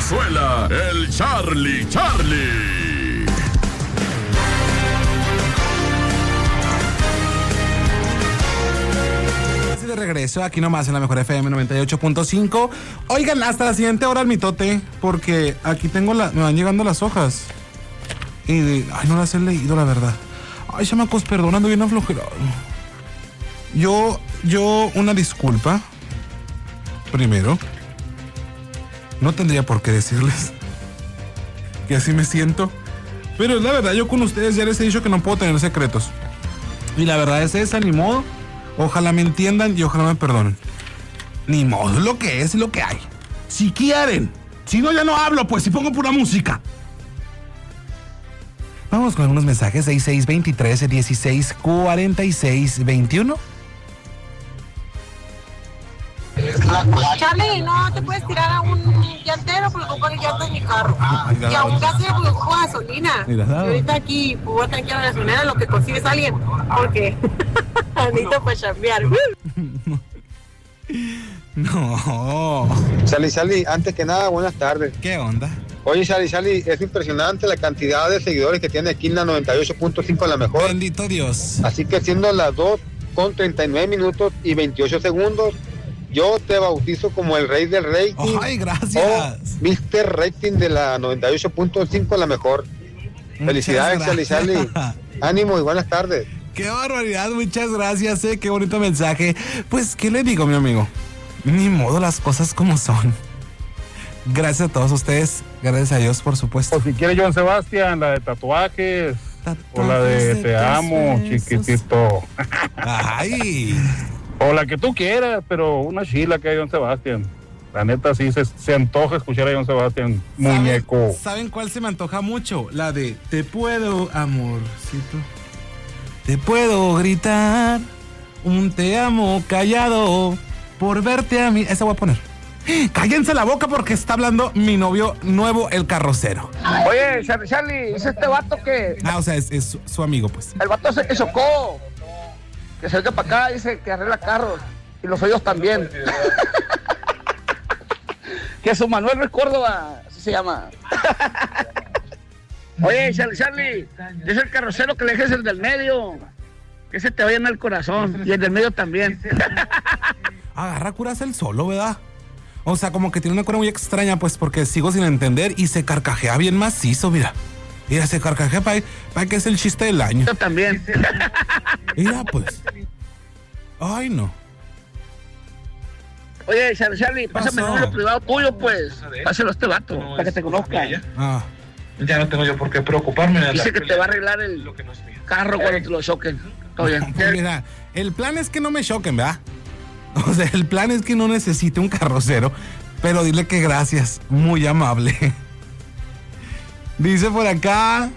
Zarzuela, el Charlie. De regreso, aquí nomás en la Mejor FM 98.5. Oigan, hasta la siguiente hora al mitote, porque aquí tengo me van llegando las hojas. Y no las he leído, la verdad. Ay, chamacos, perdonando bien aflojerado. Yo, una disculpa. Primero, no tendría por qué decirles que así me siento. Pero es la verdad, yo con ustedes ya les he dicho que no puedo tener secretos. Y la verdad es esa, ni modo. Ojalá me entiendan y ojalá me perdonen. Ni modo, es lo que es y lo que hay. Si quieren. Si no, ya no hablo, pues, si pongo pura música. Vamos con algunos mensajes. 6623-1646-21. Charlie, no te puedes tirar a un llantero porque compro el llanto en mi carro. Y a un gasero porque ocupo gasolina. Y ahorita aquí, pues voy a la gasolinera lo que consigues a alguien. Porque necesito para chambear. No. Charlie, antes que nada, buenas tardes. ¿Qué onda? Oye, Charlie, es impresionante la cantidad de seguidores que tiene aquí en la 98.5 La Mejor. Bendito Dios. Así que siendo las 2:39 y 28 segundos, yo te bautizo como el rey del rating. ¡Ay, gracias! O Mr. Rating de la 98.5 La Mejor. Felicidades, Charlie. Ánimo y buenas tardes. ¡Qué barbaridad! Muchas gracias, qué bonito mensaje. Pues, ¿qué le digo, mi amigo? Ni modo, las cosas como son. Gracias a todos ustedes. Gracias a Dios, por supuesto. O si quiere Joan Sebastián, la de tatuajes. O la de te amo, chiquitito. ¡Ay! O la que tú quieras, pero una chila que hay Joan Sebastián. La neta sí se antoja escuchar a Joan Sebastián, muñeco. ¿Saben cuál se me antoja mucho? La de te puedo, amorcito. Te puedo gritar un te amo callado por verte a mí. Esa voy a poner. Cállense la boca porque está hablando mi novio nuevo, el carrocero. Oye, Charlie, ¿es este vato que...? O sea, es su amigo, pues. El vato ese que chocó, que se venga para acá, dice que arregla carros, y los suyos también. Que su Manuel Ruiz Córdoba, así se llama. Oye, Charlie, es el carrocero que le dejes el del medio, que ese te vaya en el corazón, y el del medio también. Agarra curas el solo, ¿verdad? O sea, como que tiene una cura muy extraña, pues, porque sigo sin entender y se carcajea bien macizo, mira. Mira, se carcajea para que es el chiste del año. Yo también. Mira, pues. Ay, no. Oye, Charlie, pásame el número privado tuyo, pues. Pásalo a este vato, para que te conozca. Ya no tengo yo por qué preocuparme. Dice que te va a arreglar el carro cuando te lo choquen. Todo bien. Mira, el plan es que no me choquen, ¿verdad? O sea, el plan es que no necesite un carrocero, pero dile que gracias, muy amable. Dice por acá.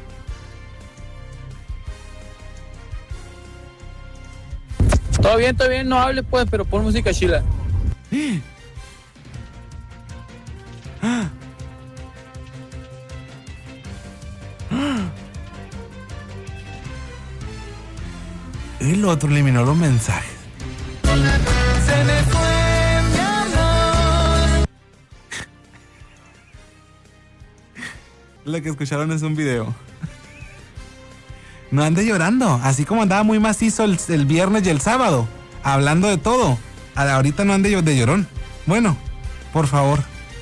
Todo bien, no hable pues, pero pon música chila. El otro eliminó los mensajes. Se me fue mi amor. Lo que escucharon es un video. No ande llorando, así como andaba muy macizo el viernes y el sábado, hablando de todo. Ahorita no ande de llorón. Bueno, por favor.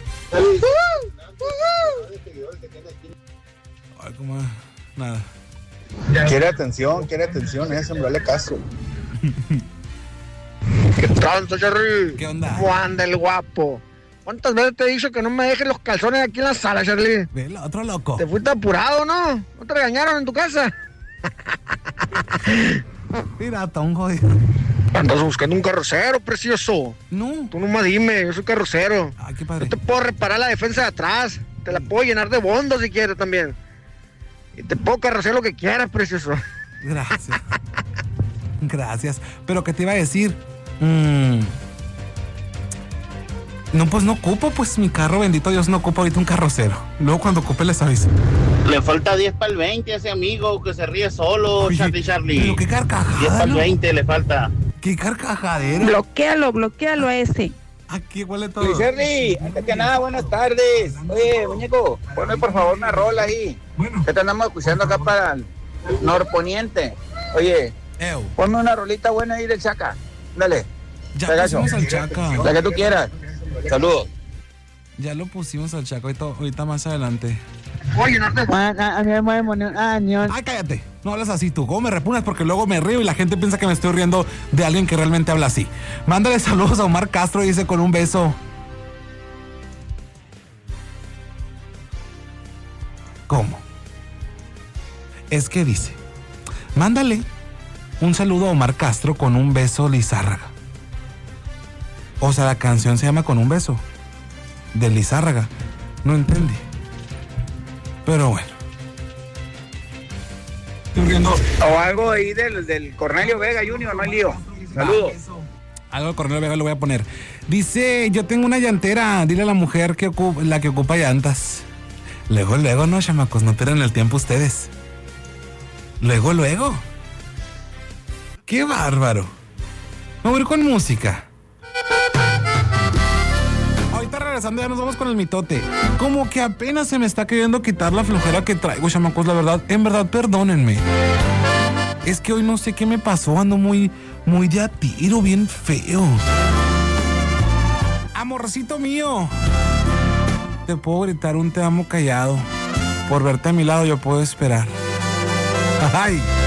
Ay, como nada. Quiere atención, eso, no le caso. ¿Qué tanto, Charlie? ¿Qué onda? ¿Cómo anda el guapo? ¿Cuántas veces te he dicho que no me dejes los calzones aquí en la sala, Charlie? Ve, otro loco. Te fuiste apurado, ¿no? ¿No te regañaron en tu casa? Mira, tan jodido. Andas buscando un carrocero, precioso. No. Tú nomás dime, yo soy carrocero. Ay, qué padre. Yo te puedo reparar la defensa de atrás. Te la puedo llenar de bondos si quieres también. Y te puedo carrocer lo que quieras, precioso. Gracias. Gracias. Pero ¿qué te iba a decir? No, pues no ocupo, pues mi carro, bendito Dios, no ocupo ahorita un carrocero. Luego cuando ocupe les aviso. Le falta 10 para el 20 a ese amigo que se ríe solo. Oye, Charlie. Pero qué carcajada. 10 para el 20 le falta. Qué carcajadero. Bloquéalo a ese. Aquí huele todo. Luis Herri, antes que nada, buenas tardes. Oye, muñeco, ponme por favor una rola ahí. Bueno. Que te andamos escuchando acá para el norponiente. Oye, ponme una rolita buena ahí del Chaca. Dale. Ya pusimos al Chaca. La que tú quieras. Saludos. Ya lo pusimos al Chaca, ahorita más adelante. Oye, no te... Ay, cállate. No hablas así tú. ¿Cómo me repugnas? Porque luego me río y la gente piensa que me estoy riendo de alguien que realmente habla así. Mándale saludos a Omar Castro, dice con un beso. ¿Cómo? Es que dice, mándale un saludo a Omar Castro con un beso Lizárraga. O sea, la canción se llama Con un beso de Lizárraga. No entendí. Pero bueno. O algo ahí del Cornelio Vega Jr., no hay lío. Saludos. Algo de Cornelio Vega lo voy a poner. Dice, yo tengo una llantera. Dile a la mujer que ocupa llantas. Luego, no, chamacos, no pierdan el tiempo ustedes. Luego. ¡Qué bárbaro! Me voy a ir con música. Ahorita regresando ya nos vamos con el mitote. Como que apenas se me está queriendo quitar la flojera que traigo, chamacos, la verdad. En verdad, perdónenme. Es que hoy no sé qué me pasó, ando muy de a tiro, bien feo. Amorcito mío. Te puedo gritar un te amo callado. Por verte a mi lado yo puedo esperar. Ay.